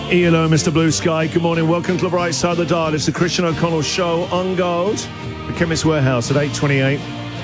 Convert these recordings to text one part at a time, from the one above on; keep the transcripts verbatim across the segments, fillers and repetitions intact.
Hello, Mister Blue Sky. Good morning. Welcome to the right side of the dial. It's the Christian O'Connell Show on Gold. The Chemist Warehouse at eight twenty-eight.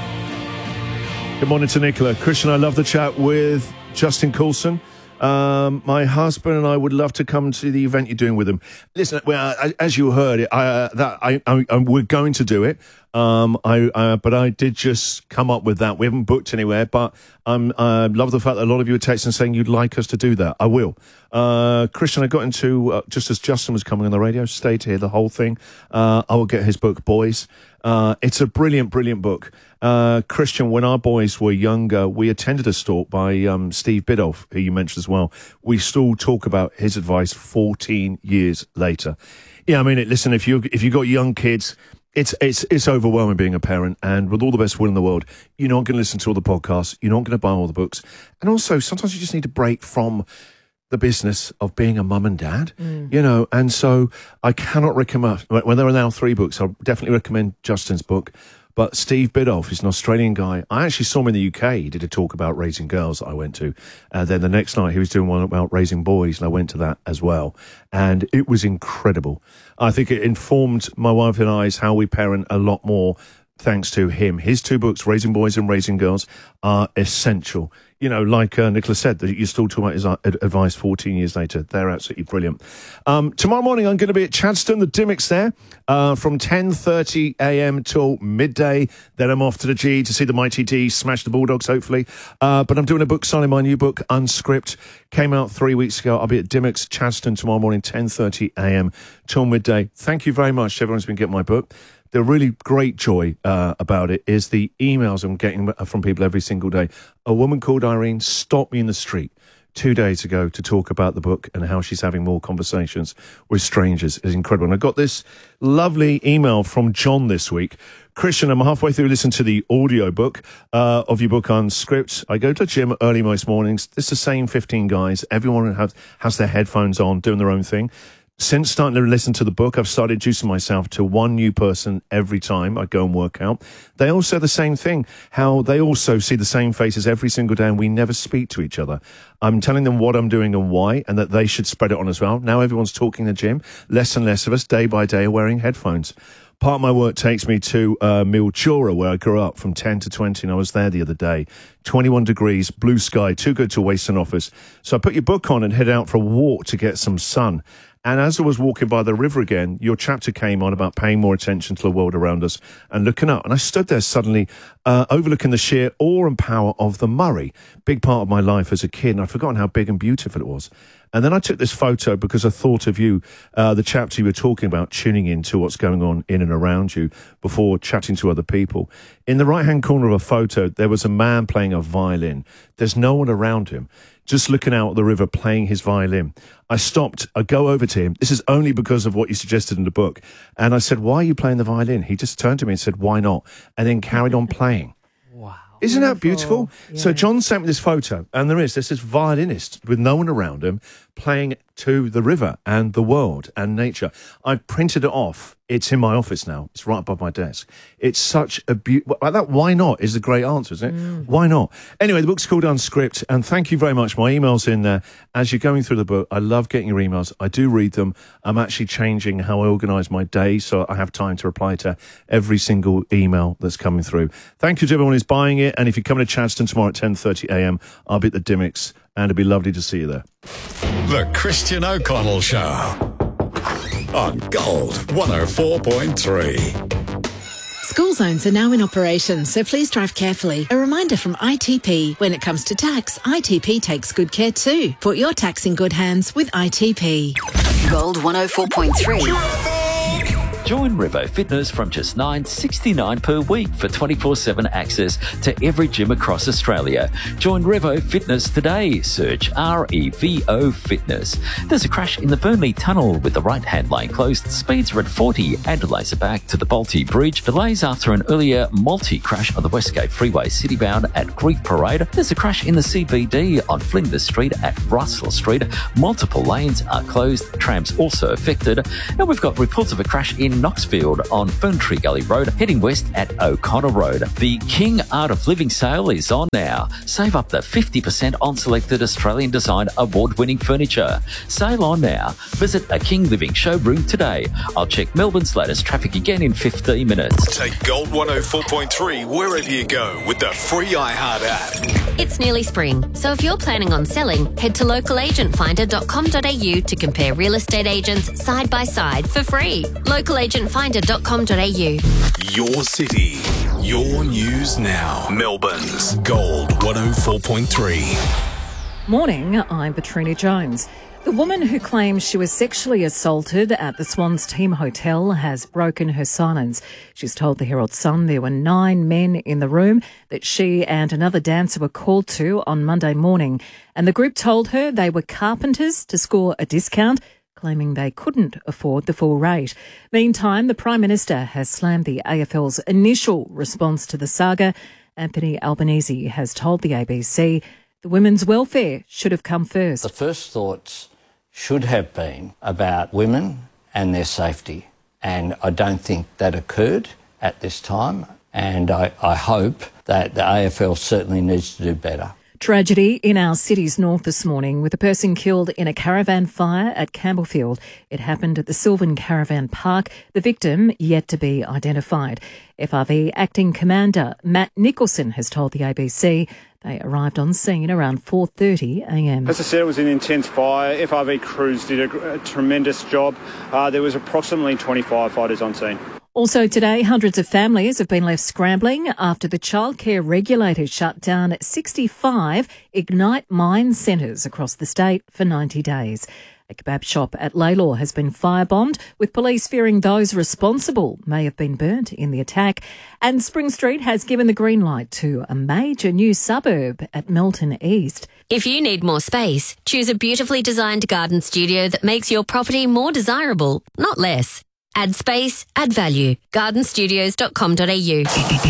Good morning to Nicola. Christian, I love the chat with Justin Coulson. Um, my husband and I would love to come to the event you're doing with him. Listen, well, as you heard, I, uh, that I, I, I, we're going to do it. Um, I, uh, but I did just come up with that. We haven't booked anywhere, but I um, uh, love the fact that a lot of you are texting saying you'd like us to do that. I will. Uh, Christian, I got into, uh, just as Justin was coming on the radio, stay to hear the whole thing. Uh, I will get his book, Boys. Uh, it's a brilliant, brilliant book. Uh, Christian, when our boys were younger, we attended a talk by um, Steve Biddulph, who you mentioned as well. We still talk about his advice fourteen years later. Yeah, I mean, it, listen, if you if you got young kids, it's it's it's overwhelming being a parent, and with all the best will in the world, you're not going to listen to all the podcasts, you're not going to buy all the books, and also sometimes you just need to break from the business of being a mum and dad, mm. you know, and so I cannot recommend, when there are now three books, I'll definitely recommend Justin's book, but Steve Biddulph is an Australian guy. I actually saw him in the U K. He did a talk about raising girls that I went to, and then the next night he was doing one about raising boys, and I went to that as well, and it was incredible. I think it informed my wife and I's how we parent a lot more thanks to him. His two books, Raising Boys and Raising Girls, are essential. You know, like uh, Nicola said, that you're still talking about his uh, advice fourteen years later. They're absolutely brilliant. Um, tomorrow morning, I'm going to be at Chadstone, the Dimmicks there, uh, from ten thirty a.m. till midday. Then I'm off to the G to see the Mighty D smash the Bulldogs, hopefully. Uh, but I'm doing a book signing, my new book, Unscript. Came out three weeks ago. I'll be at Dimmicks, Chadstone tomorrow morning, ten thirty a.m. till midday. Thank you very much to everyone who's been getting my book. The really great joy uh, about it is the emails I'm getting from people every single day. A woman called Irene stopped me in the street two days ago to talk about the book and how she's having more conversations with strangers. It's incredible. And I got this lovely email from John this week. Christian, I'm halfway through listening to the audio book uh, of your book Unscript. I go to the gym early most mornings. It's the same fifteen guys. Everyone has, has their headphones on, doing their own thing. Since starting to listen to the book, I've started introducing myself to one new person every time I go and work out. They all say the same thing, how they also see the same faces every single day and we never speak to each other. I'm telling them what I'm doing and why, and that they should spread it on as well. Now everyone's talking in the gym. Less and less of us, day by day, are wearing headphones. Part of my work takes me to uh, Mildura, where I grew up, from ten to twenty, and I was there the other day. twenty-one degrees, blue sky, too good to waste an office. So I put your book on and head out for a walk to get some sun. And as I was walking by the river again, your chapter came on about paying more attention to the world around us and looking up. And I stood there suddenly uh, overlooking the sheer awe and power of the Murray. Big part of my life as a kid, and I'd forgotten how big and beautiful it was. And then I took this photo because I thought of you, uh, the chapter you were talking about, tuning in to what's going on in and around you before chatting to other people. In the right-hand corner of a photo, there was a man playing a violin. There's no one around him, just looking out at the river playing his violin. I stopped, I go over to him. This is only because of what you suggested in the book. And I said, why are you playing the violin? He just turned to me and said, why not? And then carried on playing. Wow. Isn't that beautiful? Yeah. So John sent me this photo, and there is, there's this violinist with no one around him playing to the river and the world and nature. I've printed it off. It's in my office now. It's right above my desk. It's such a beautiful... That why not is a great answer, isn't it? Mm. Why not? Anyway, the book's called Unscript, and thank you very much. My email's in there. As you're going through the book, I love getting your emails. I do read them. I'm actually changing how I organise my day so I have time to reply to every single email that's coming through. Thank you to everyone who's buying it, and if you're coming to Chadstone tomorrow at ten thirty a.m, I'll be at the Dimmicks, and it'd be lovely to see you there. The Christian O'Connell Show on Gold one oh four point three. School zones are now in operation, so please drive carefully. A reminder from I T P, when it comes to tax, I T P takes good care too. Put your tax in good hands with I T P. Gold one oh four point three. Join Revo Fitness from just nine dollars sixty-nine per week for twenty-four seven access to every gym across Australia. Join Revo Fitness today. Search R E V O Fitness. There's a crash in the Burnley Tunnel with the right-hand lane closed. Speeds are at forty and laser back to the Balti Bridge. Delays after an earlier multi-crash on the Westgate Freeway citybound at Grief Parade. There's a crash in the C B D on Flinders Street at Russell Street. Multiple lanes are closed. Trams also affected. And we've got reports of a crash in in Knoxfield on Ferntree Gully Road, heading west at O'Connor Road. The King Art of Living sale is on now. Save up to fifty percent on selected Australian Design award-winning furniture. Sale on now. Visit a King Living showroom today. I'll check Melbourne's latest traffic again in fifteen minutes. Take Gold one oh four point three wherever you go with the free iHeart app. It's nearly spring, so if you're planning on selling, head to local agent finder dot com dot a u to compare real estate agents side by side for free. local agent finder dot com dot a u. Your city, your news now. Melbourne's Gold one oh four point three. Morning, I'm Petrina Jones. The woman who claims she was sexually assaulted at the Swans Team Hotel has broken her silence. She's told the Herald Sun there were nine men in the room that she and another dancer were called to on Monday morning, and the group told her they were carpenters to score a discount, claiming they couldn't afford the full rate. Meantime, the Prime Minister has slammed the A F L's initial response to the saga. Anthony Albanese has told the A B C the women's welfare should have come first. The first thoughts should have been about women and their safety, and I don't think that occurred at this time, and I, I hope that the A F L certainly needs to do better. Tragedy in our city's north this morning with a person killed in a caravan fire at Campbellfield. It happened at the Sylvan Caravan Park. The victim yet to be identified. F R V Acting Commander Matt Nicholson has told the A B C they arrived on scene around four thirty a m. As I said, it was an intense fire. F R V crews did a, a tremendous job. Uh, there was approximately twenty firefighters on scene. Also today, hundreds of families have been left scrambling after the childcare regulator shut down sixty-five Ignite Mind centres across the state for ninety days. A kebab shop at Lalor has been firebombed, with police fearing those responsible may have been burnt in the attack. And Spring Street has given the green light to a major new suburb at Melton East. If you need more space, choose a beautifully designed garden studio that makes your property more desirable, not less. Add space, add value. garden studios dot com dot a u.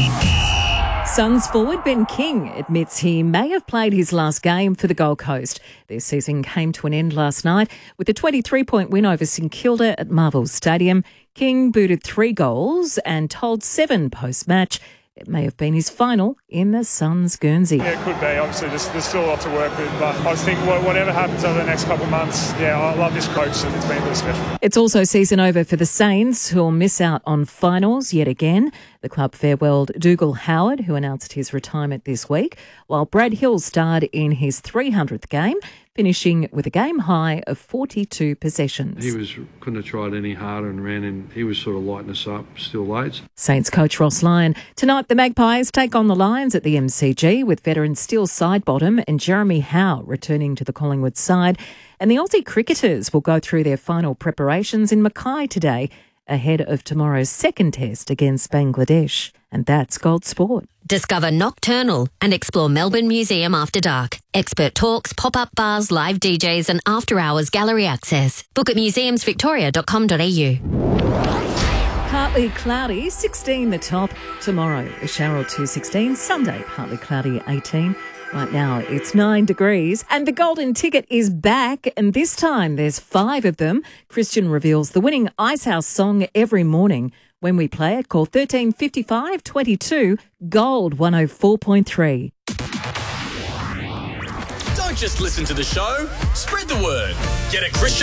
Suns forward Ben King admits he may have played his last game for the Gold Coast. Their season came to an end last night with a twenty-three point win over St Kilda at Marvel Stadium. King booted three goals and told Seven post-match it may have been his final in the Suns Guernsey. Yeah, it could be. Obviously, there's, there's still a lot to work with, but I just think whatever happens over the next couple of months, yeah, I love this coach and it's been really special. It's also season over for the Saints, who'll miss out on finals yet again. The club farewelled Dougal Howard, who announced his retirement this week, while Brad Hill starred in his three hundredth game, finishing with a game high of forty-two possessions. He was couldn't have tried any harder and ran, and he was sort of lighting us up still late. Saints coach Ross Lyon. Tonight, the Magpies take on the Lions at the M C G, with veteran Steele Sidebottom and Jeremy Howe returning to the Collingwood side. And the Aussie cricketers will go through their final preparations in Mackay today, ahead of tomorrow's second test against Bangladesh. And that's Gold Sport. Discover Nocturnal and explore Melbourne Museum after dark. Expert talks, pop-up bars, live D Js and after-hours gallery access. Book at museums victoria dot com dot a u. Partly cloudy, sixteen the top. Tomorrow, a shower or two, sixteen. Sunday, partly cloudy, eighteen. Right now, it's nine degrees. And the golden ticket is back. And this time, there's five of them. Christian reveals the winning Icehouse song every morning when we play it. Call thirteen fifty-five twenty-two, Gold one oh four point three. Don't just listen to the show. Spread the word. Get a Christian